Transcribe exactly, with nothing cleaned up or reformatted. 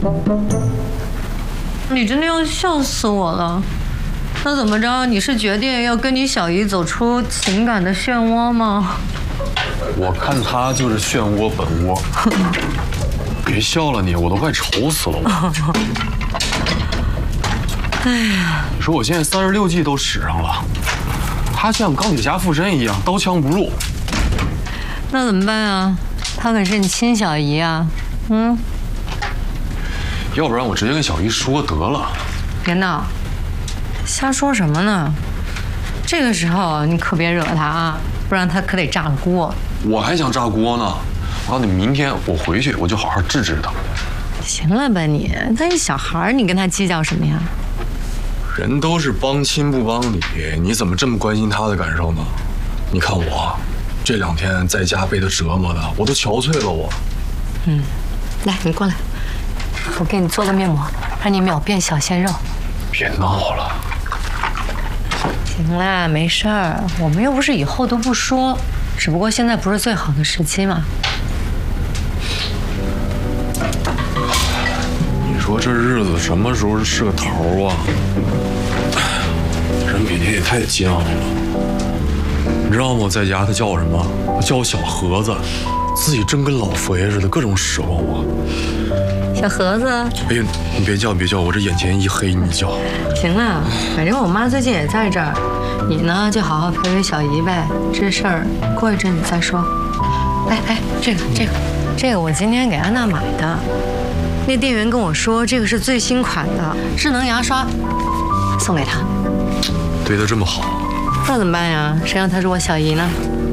你真的要笑死我了。那怎么着？你是决定要跟你小姨走出情感的漩涡吗？ 我看他就是漩涡本涡。别笑了你，我都快愁死了我。 哎呀， 你说我现在三十六计都使上了，他像钢铁侠附身一样，刀枪不入。 那怎么办啊？她可是你亲小姨啊，嗯。 要不然我直接跟小姨说得了。 别闹，瞎说什么呢？这个时候你可别惹她啊，不然她可得炸了锅。 我还想炸锅呢。我告诉你，明天我回去我就好好治治他。 行了吧你，他一小孩，你跟他计较什么呀？ 人都是帮亲不帮理，你怎么这么关心他的感受呢？你看我这两天在家被他折磨的，我都憔悴了我。 嗯，来，你过来，我给你做个面膜，让你秒变小鲜肉。 别闹了。 行啦，没事儿，我们又不是以后都不说，只不过现在不是最好的时期嘛。 你说这日子什么时候是个头啊？人每天也太犟了。你知道吗？我在家他叫我什么？他叫我小盒子，自己真跟老佛爷似的，各种使唤我。 小盒子， 哎呀，你别叫别叫，我这眼前一黑，你叫。 行了，反正我妈最近也在这儿，你呢就好好陪陪小姨呗。这事儿过一阵子再说。哎哎，这个这个这个我今天给安娜买的，那店员跟我说这个是最新款的智能牙刷，送给她。 对她这么好， 那怎么办呀？谁让她是我小姨呢？